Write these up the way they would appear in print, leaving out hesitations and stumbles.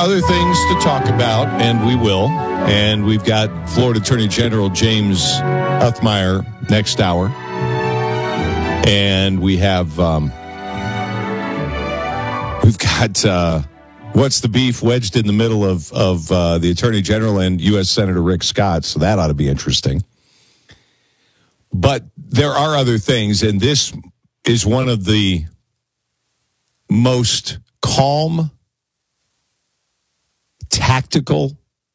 other things to talk about, and we will. And we've got Florida Attorney General James Uthmeier next hour. And we have, we've got what's the beef wedged in the middle of the Attorney General and U.S. Senator Rick Scott. So that ought to be interesting. But there are other things, and this is one of the most calm, tactical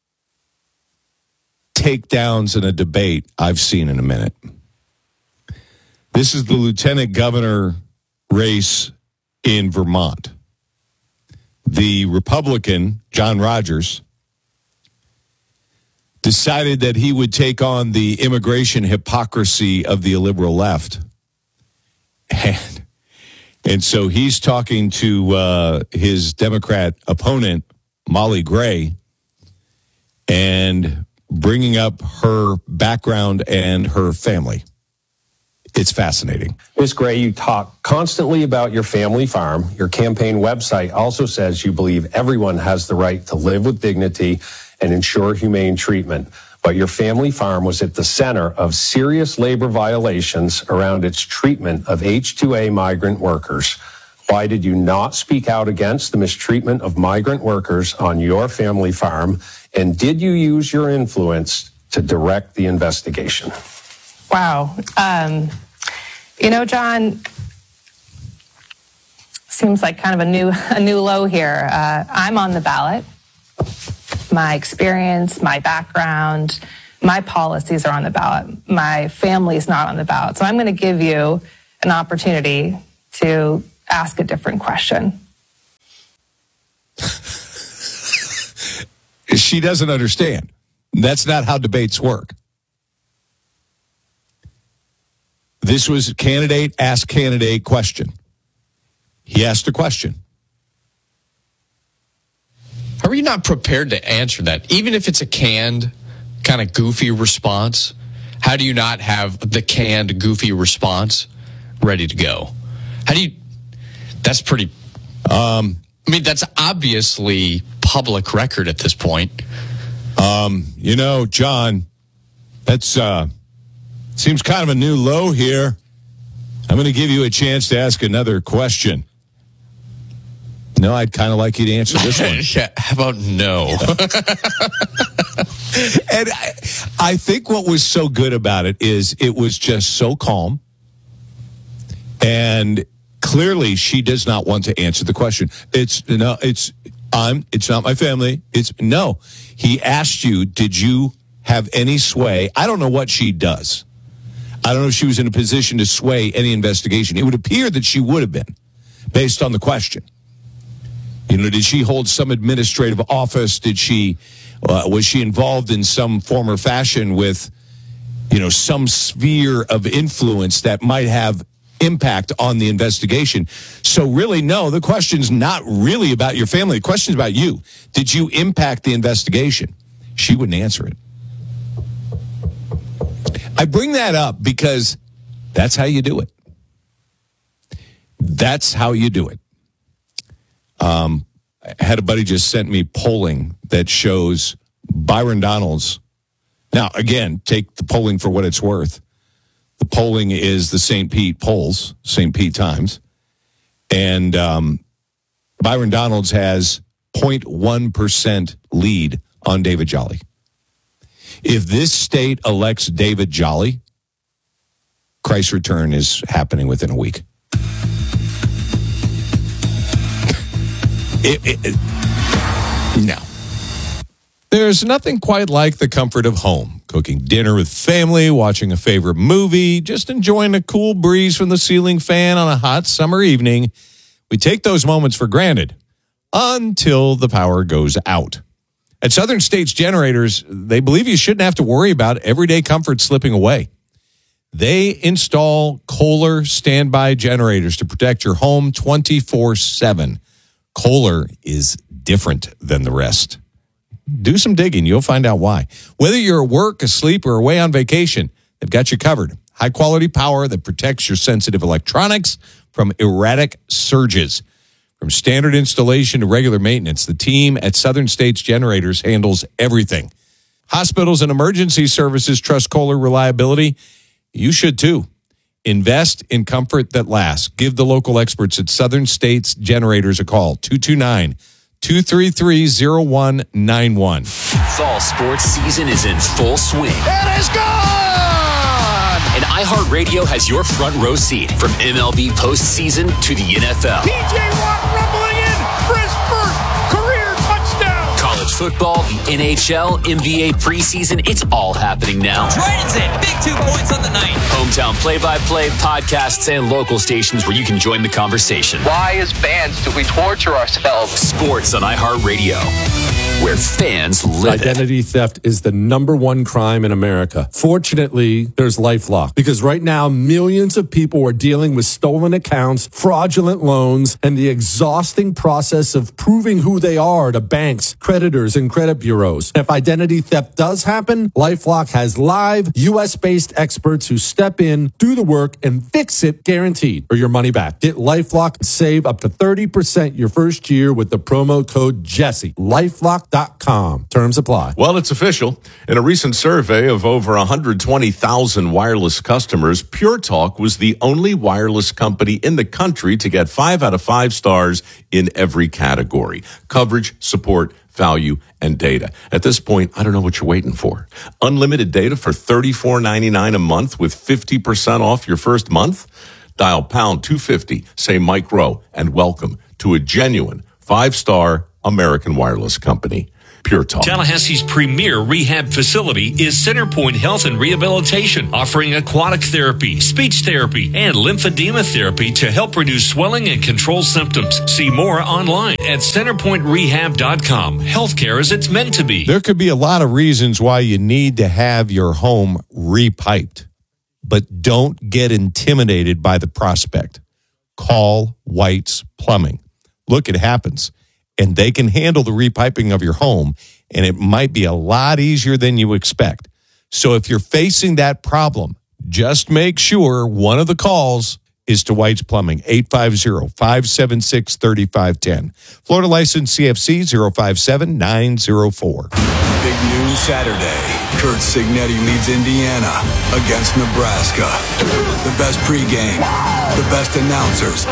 takedowns in a debate I've seen in a minute. This is the lieutenant governor race in Vermont. The Republican, John Rogers, decided that he would take on the immigration hypocrisy of the liberal left. And so he's talking to his Democrat opponent, Molly Gray, and bringing up her background and her family. It's fascinating. Ms. Gray, you talk constantly about your family farm. Your campaign website also says you believe everyone has the right to live with dignity and ensure humane treatment. But your family farm was at the center of serious labor violations around its treatment of H-2A migrant workers. Why did you not speak out against the mistreatment of migrant workers on your family farm? And did you use your influence to direct the investigation? Wow. John, seems like kind of a new low here. I'm on the ballot. My experience, my background, my policies are on the ballot. My family's not on the ballot. So I'm going to give you an opportunity to ask a different question. She doesn't understand. That's not how debates work. This was a candidate ask candidate question. He asked a question. How are you not prepared to answer that? Even if it's a canned, kind of goofy response, how do you not have the canned, goofy response ready to go? How do you... That's pretty... that's obviously public record at this point. John, that's... seems kind of a new low here. I'm going to give you a chance to ask another question. No, I'd kind of like you to answer this one. Yeah, how about no? And I think what was so good about it is it was just so calm. And clearly she does not want to answer the question. It's not my family. No. He asked you, did you have any sway? I don't know what she does. I don't know if she was in a position to sway any investigation. It would appear that she would have been, based on the question. Did she hold some administrative office? Was she involved in some form or fashion with, some sphere of influence that might have impact on the investigation? So really, no, the question's not really about your family. The question's about you. Did you impact the investigation? She wouldn't answer it. I bring that up because that's how you do it. That's how you do it. I had a buddy just sent me polling that shows Byron Donalds. Now, again, take the polling for what it's worth. The polling is the St. Pete polls, St. Pete Times. And Byron Donalds has 0.1% lead on David Jolly. If this state elects David Jolly, Christ's return is happening within a week. No. There's nothing quite like the comfort of home. Cooking dinner with family, watching a favorite movie, just enjoying a cool breeze from the ceiling fan on a hot summer evening. We take those moments for granted until the power goes out. At Southern States Generators, they believe you shouldn't have to worry about everyday comfort slipping away. They install Kohler standby generators to protect your home 24/7. Kohler is different than the rest. Do some digging. You'll find out why. Whether you're at work, asleep, or away on vacation, they've got you covered. High-quality power that protects your sensitive electronics from erratic surges. From standard installation to regular maintenance, the team at Southern States Generators handles everything. Hospitals and emergency services trust Kohler reliability. You should too. Invest in comfort that lasts. Give the local experts at Southern States Generators a call. 229-233-0191. Fall sports season is in full swing. It is gone! And iHeartRadio has your front row seat from MLB postseason to the NFL. PJ Watt rumbling in for his first career touchdown. College football, the NHL, NBA preseason, it's all happening now. Dragons in, big 2 points on the night. Hometown play-by-play, podcasts, and local stations where you can join the conversation. Why, as fans, do we torture ourselves? Sports on iHeartRadio, where fans live. Identity theft is the number one crime in America. Fortunately, there's LifeLock, because right now millions of people are dealing with stolen accounts, fraudulent loans, and the exhausting process of proving who they are to banks, creditors, and credit bureaus. If identity theft does happen, LifeLock has live US-based experts who step in, do the work, and fix it guaranteed, or your money back. Get LifeLock and save up to 30% your first year with the promo code Jesse. LifeLock.com. Terms apply. Well, it's official. In a recent survey of over 120,000 wireless customers, Pure Talk was the only wireless company in the country to get 5 out of 5 stars in every category: coverage, support, value, and data. At this point, I don't know what you're waiting for. Unlimited data for $34.99 a month with 50% off your first month? Dial pound 250, say Mike Rowe, and welcome to a genuine 5-star American wireless company. Pure Talk. Tallahassee's premier rehab facility is Centerpoint Health and Rehabilitation, offering aquatic therapy, speech therapy, and lymphedema therapy to help reduce swelling and control symptoms. See more online at centerpointrehab.com. Healthcare as it's meant to be. There could be a lot of reasons why you need to have your home repiped, but don't get intimidated by the prospect. Call White's Plumbing. Look, it happens. And they can handle the repiping of your home, and it might be a lot easier than you expect. So if you're facing that problem, just make sure one of the calls is to White's Plumbing, 850-576-3510. Florida license CFC 057904. Big noon Saturday. Kurt Signetti leads Indiana against Nebraska. The best pregame, the best announcers.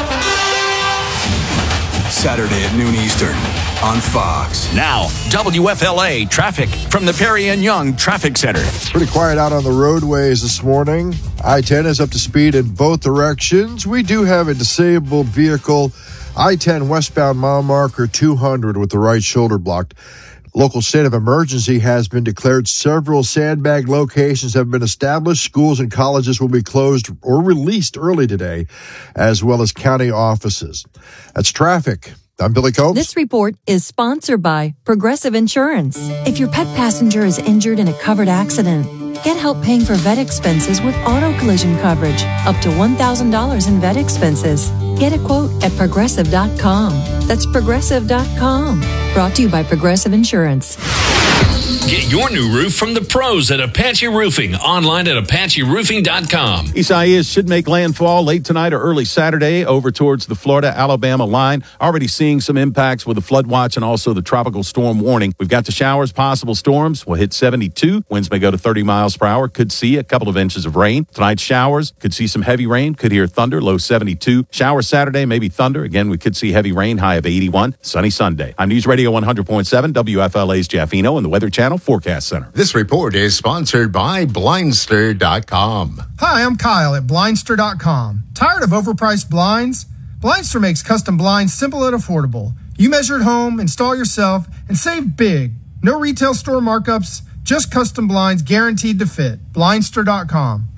Saturday at noon Eastern on Fox. Now, WFLA traffic from the Perry and Young Traffic Center. Pretty quiet out on the roadways this morning. I-10 is up to speed in both directions. We do have a disabled vehicle. I-10 westbound mile marker 200 with the right shoulder blocked. Local state of emergency has been declared. Several sandbag locations have been established. Schools and colleges will be closed or released early today, as well as county offices. That's traffic. I'm Billy Combs. This report is sponsored by Progressive Insurance. If your pet passenger is injured in a covered accident, get help paying for vet expenses with auto collision coverage, up to $1,000 in vet expenses. Get a quote at Progressive.com. That's Progressive.com. Brought to you by Progressive Insurance. Get your new roof from the pros at Apache Roofing. Online at ApacheRoofing.com. Isaias should make landfall late tonight or early Saturday over towards the Florida-Alabama line. Already seeing some impacts with the flood watch and also the tropical storm warning. We've got the showers, possible storms. We'll hit 72. Winds may go to 30 miles per hour. Could see a couple of inches of rain. Tonight's showers. Could see some heavy rain. Could hear thunder. Low 72. Showers Saturday, maybe thunder. Again, we could see heavy rain. High of 81. Sunny Sunday. I'm News Radio 100.7 WFLA's Jeff Eno and the Weather Channel Forecast Center. This report is sponsored by Blindster.com. Hi, I'm Kyle at Blindster.com. Tired of overpriced blinds? Blindster makes custom blinds simple and affordable. You measure at home, install yourself, and save big. No retail store markups, just custom blinds guaranteed to fit. Blindster.com.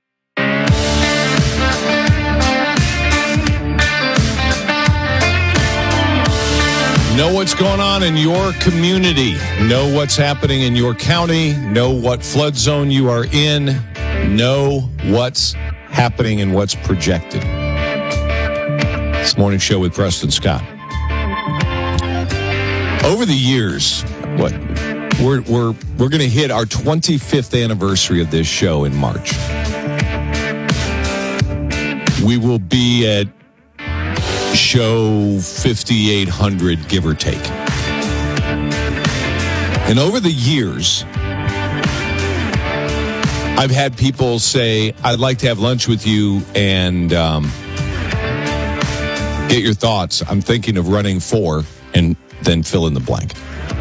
Know what's going on in your community. Know what's happening in your county. Know what flood zone you are in. Know what's happening and what's projected. This morning show with Preston Scott. Over the years, we're going to hit our 25th anniversary of this show in March. We will be at show 5,800, give or take. And over the years, I've had people say, I'd like to have lunch with you and get your thoughts. I'm thinking of running for, and then fill in the blank.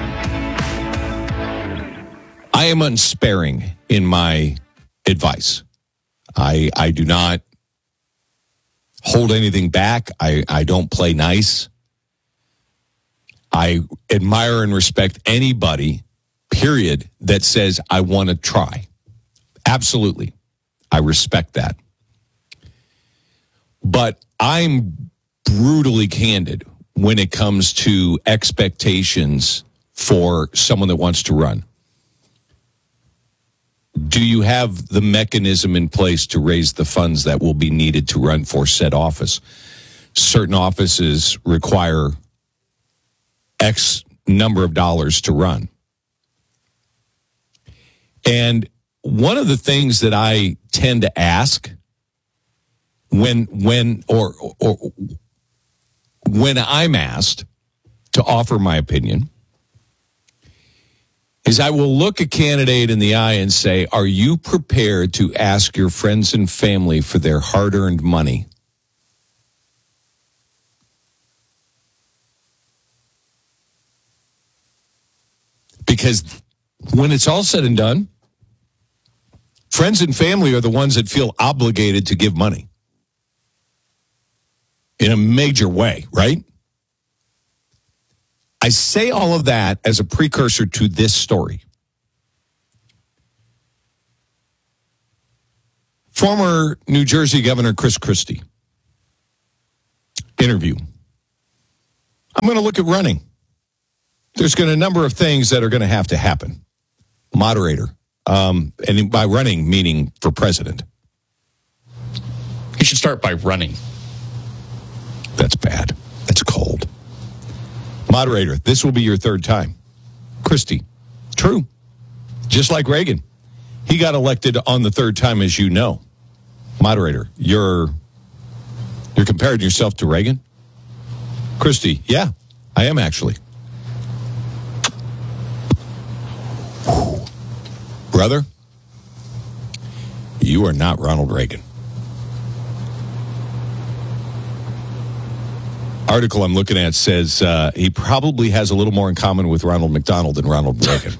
I am unsparing in my advice. I do not hold anything back. I don't play nice. I admire and respect anybody, period, that says, I want to try. Absolutely. I respect that. But I'm brutally candid when it comes to expectations for someone that wants to run. Do you have the mechanism in place to raise the funds that will be needed to run for said office? Certain offices require X number of dollars to run. And one of the things that I tend to ask when I'm asked to offer my opinion is I will look a candidate in the eye and say, are you prepared to ask your friends and family for their hard-earned money? Because when it's all said and done, friends and family are the ones that feel obligated to give money in a major way, right? I say all of that as a precursor to this story. Former New Jersey Governor Chris Christie. Interview. I'm going to look at running. There's going to be a number of things that are going to have to happen. Moderator. And by running, meaning for president. You should start by running. That's bad. That's cold. Moderator, this will be your third time. Christie. True. Just like Reagan. He got elected on the third time, as you know. Moderator, you're comparing yourself to Reagan? Christie, yeah, I am actually. Brother, you are not Ronald Reagan. Article I'm looking at says he probably has a little more in common with Ronald McDonald than Ronald Reagan.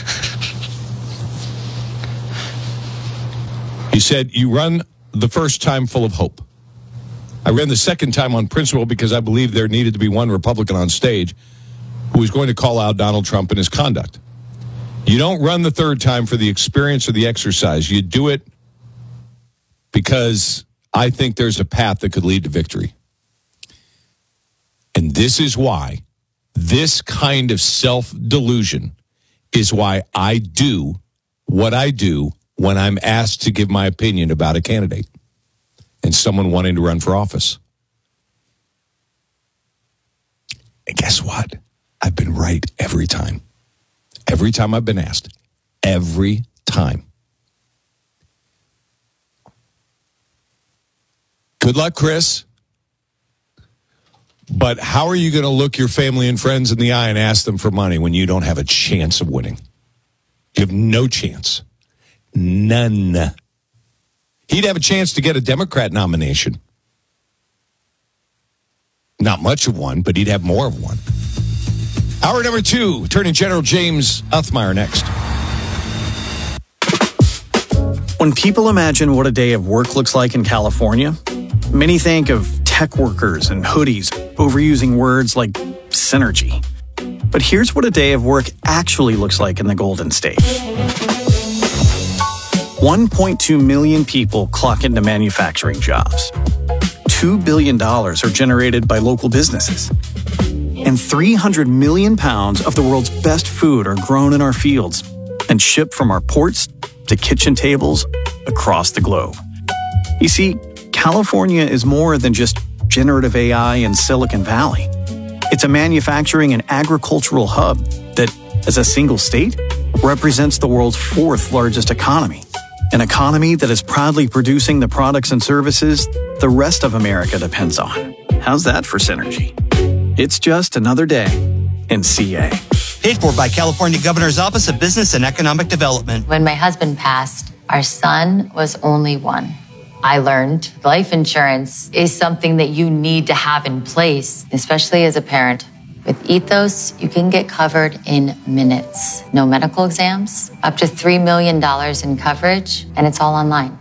He said, you run the first time full of hope. I ran the second time on principle because I believed there needed to be one Republican on stage who was going to call out Donald Trump and his conduct. You don't run the third time for the experience or the exercise. You do it because I think there's a path that could lead to victory. And this is why, this kind of self-delusion is why I do what I do when I'm asked to give my opinion about a candidate and someone wanting to run for office. And guess what? I've been right every time. Every time I've been asked. Every time. Good luck, Chris. But how are you going to look your family and friends in the eye and ask them for money when you don't have a chance of winning? You have no chance. None. He'd have a chance to get a Democrat nomination. Not much of one, but he'd have more of one. Hour number 2, Attorney General James Uthmeier next. When people imagine what a day of work looks like in California, many think of tech workers and hoodies overusing words like synergy. But here's what a day of work actually looks like in the Golden State. 1.2 million people clock into manufacturing jobs. $2 billion are generated by local businesses. And 300 million pounds of the world's best food are grown in our fields and shipped from our ports to kitchen tables across the globe. You see, California is more than just generative AI in Silicon Valley. It's a manufacturing and agricultural hub that, as a single state, represents the world's 4th largest economy. An economy that is proudly producing the products and services the rest of America depends on. How's that for synergy? It's just another day in CA. Paid for by California Governor's Office of Business and Economic Development. When my husband passed, our son was only one. I learned life insurance is something that you need to have in place, especially as a parent. With Ethos, you can get covered in minutes. No medical exams, up to $3 million in coverage, and it's all online.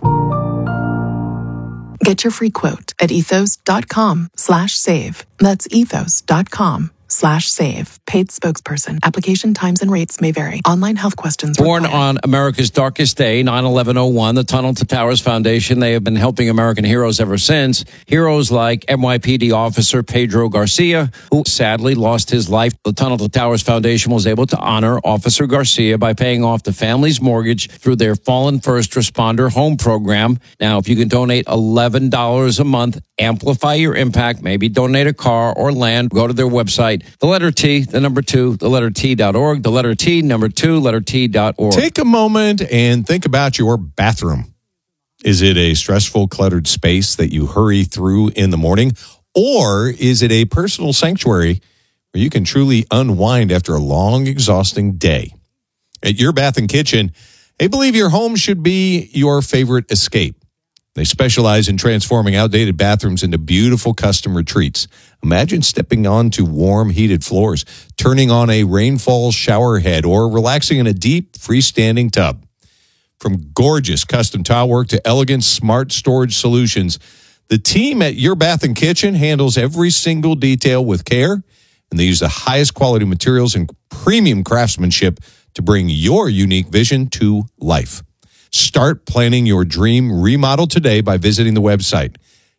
Get your free quote at ethos.com/save. That's ethos.com/save. Paid spokesperson. Application times and rates may vary. Online health questions Born required. on America's darkest day, 9/11/01, the Tunnel to Towers Foundation, they have been helping American heroes ever since. Heroes like NYPD officer Pedro Garcia, who sadly lost his life. The Tunnel to Towers Foundation was able to honor Officer Garcia by paying off the family's mortgage through their Fallen First Responder Home Program. Now, if you can donate $11 a month, amplify your impact, maybe donate a car or land, go to their website, the letter T, the number 2, the letter T.org, the letter T, number 2, letter T.org. Take a moment and think about your bathroom. Is it a stressful, cluttered space that you hurry through in the morning? Or is it a personal sanctuary where you can truly unwind after a long, exhausting day? At Your Bath and Kitchen, they believe your home should be your favorite escape. They specialize in transforming outdated bathrooms into beautiful custom retreats. Imagine stepping onto warm, heated floors, turning on a rainfall shower head, or relaxing in a deep, freestanding tub. From gorgeous custom tile work to elegant, smart storage solutions, the team at Your Bath and Kitchen handles every single detail with care, and they use the highest quality materials and premium craftsmanship to bring your unique vision to life. Start planning your dream remodel today by visiting the website,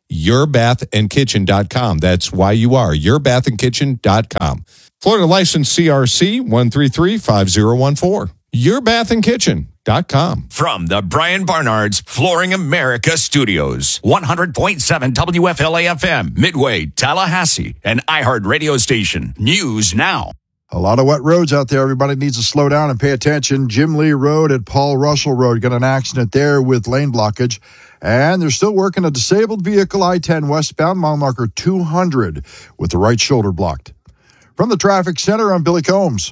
yourbathandkitchen.com. That's why you are, yourbathandkitchen.com. Florida license CRC 1335014. Yourbathandkitchen.com. From the Brian Barnard's Flooring America Studios, 100.7 WFLA FM, Midway, Tallahassee, and iHeart radio station. News now. A lot of wet roads out there. Everybody needs to slow down and pay attention. Jim Lee Road at Paul Russell Road. Got an accident there with lane blockage. And they're still working a disabled vehicle, I-10 westbound, mile marker 200, with the right shoulder blocked. From the traffic center, I'm Billy Combs.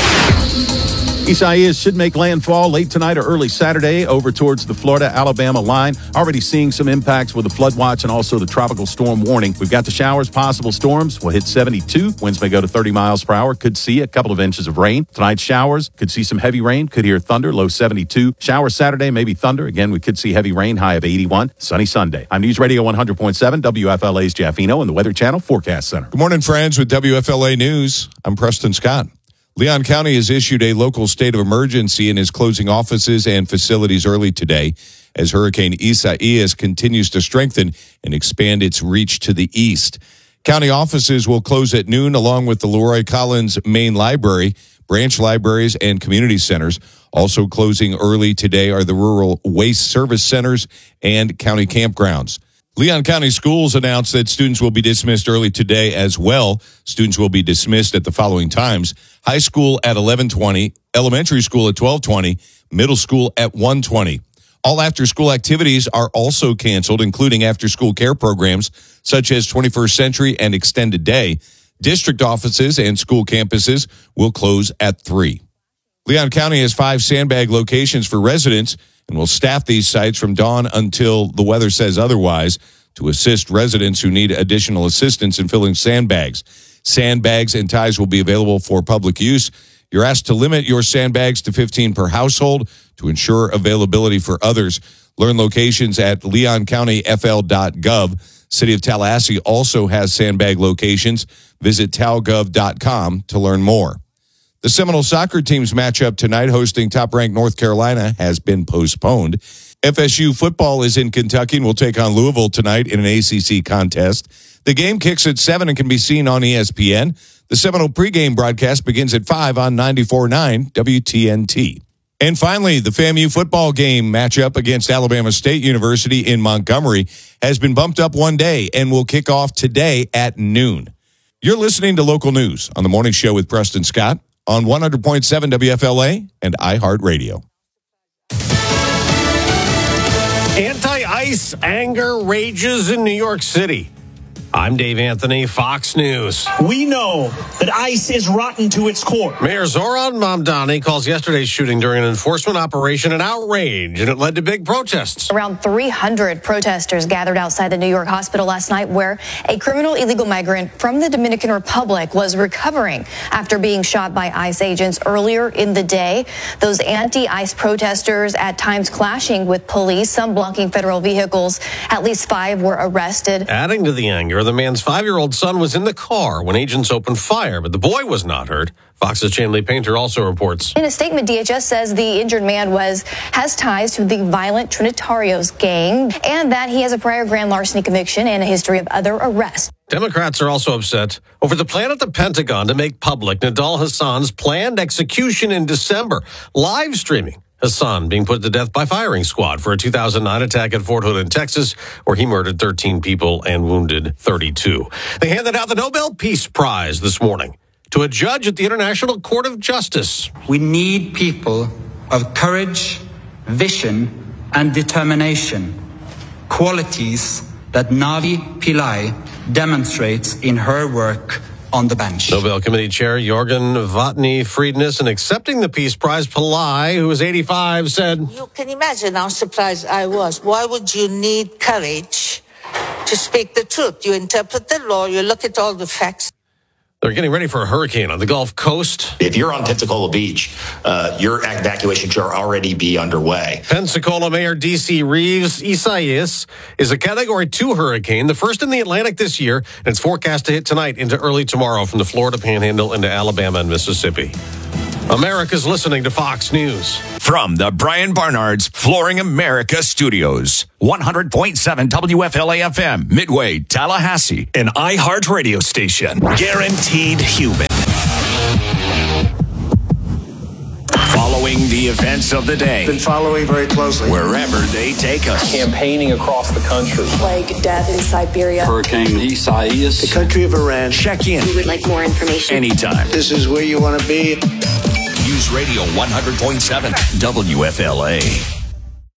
Isaias should make landfall late tonight or early Saturday over towards the Florida-Alabama line. Already seeing some impacts with the flood watch and also the tropical storm warning. We've got the showers, possible storms. We'll hit 72. Winds may go to 30 miles per hour. Could see a couple of inches of rain. Tonight's showers. Could see some heavy rain. Could hear thunder. Low 72. Showers Saturday, maybe thunder. Again, we could see heavy rain. High of 81. Sunny Sunday. I'm News Radio 100.7, WFLA's Jeff Eno and the Weather Channel Forecast Center. Good morning, friends, with WFLA News. I'm Preston Scott. Leon County has issued a local state of emergency and is closing offices and facilities early today as Hurricane Isaias continues to strengthen and expand its reach to the east. County offices will close at noon along with the Leroy Collins Main Library, branch libraries, and community centers. Also closing early today are the Rural Waste Service Centers and county campgrounds. Leon County Schools announced that students will be dismissed early today as well. Students will be dismissed at the following times: high school at 11:20, elementary school at 12:20, middle school at 1:20. All after-school activities are also canceled, including after-school care programs such as 21st Century and Extended Day. District offices and school campuses will close at 3. Leon County has 5 sandbag locations for residents and will staff these sites from dawn until the weather says otherwise to assist residents who need additional assistance in filling sandbags. Sandbags and ties will be available for public use. You're asked to limit your sandbags to 15 per household to ensure availability for others. Learn locations at leoncountyfl.gov. City of Tallahassee also has sandbag locations. Visit talgov.com to learn more. The Seminole soccer team's matchup tonight hosting top-ranked North Carolina has been postponed. FSU football is in Kentucky and will take on Louisville tonight in an ACC contest. The game kicks at 7 and can be seen on ESPN. The Seminole pregame broadcast begins at 5 on 94.9 WTNT. And finally, the FAMU football game matchup against Alabama State University in Montgomery has been bumped up one day and will kick off today at noon. You're listening to local news on the morning show with Preston Scott on 100.7 WFLA and iHeartRadio. Anti-ICE anger rages in New York City I'm Dave Anthony, Fox News. We know that ICE is rotten to its core. Mayor Zoran Mamdani calls yesterday's shooting during an enforcement operation an outrage, and it led to big protests. Around 300 protesters gathered outside the New York hospital last night, where a criminal illegal migrant from the Dominican Republic was recovering after being shot by ICE agents earlier in the day. Those anti-ICE protesters at times clashing with police, some blocking federal vehicles. At least 5 were arrested. Adding to the anger, the man's 5-year-old son was in the car when agents opened fire, but the boy was not hurt. Fox's Chamley Painter also reports. In a statement, DHS says the injured man has ties to the violent Trinitarios gang and that he has a prior grand larceny conviction and a history of other arrests. Democrats are also upset over the plan at the Pentagon to make public Nidal Hassan's planned execution in December, live streaming Hassan being put to death by firing squad for a 2009 attack at Fort Hood in Texas, where he murdered 13 people and wounded 32. They handed out the Nobel Peace Prize this morning to a judge at the International Court of Justice. We need people of courage, vision, and determination, qualities that Navi Pillai demonstrates in her work on the bench. Nobel Committee Chair Jorgen Vatni Friedness, in accepting the Peace Prize, Pillai, who was 85, said, "You can imagine how surprised I was. Why would you need courage to speak the truth? You interpret the law, you look at all the facts." They're getting ready for a hurricane on the Gulf Coast. If you're on Pensacola Beach, your evacuation should already be underway. Pensacola Mayor D.C. Reeves Isaias is a Category 2 hurricane, the first in the Atlantic this year, and it's forecast to hit tonight into early tomorrow from the Florida Panhandle into Alabama and Mississippi. America's listening to Fox News. From the Brian Barnard's Flooring America Studios, 100.7 WFLA-FM, Midway, Tallahassee, an iHeart radio station. Guaranteed human. Following the events of the day. Been following very closely. Wherever they take us. Campaigning across the country. Plague, death in Siberia. Hurricane Isaias. The country of Iran. Check in. We would like more information. Anytime. This is where you want to be. News Radio 100.7 WFLA.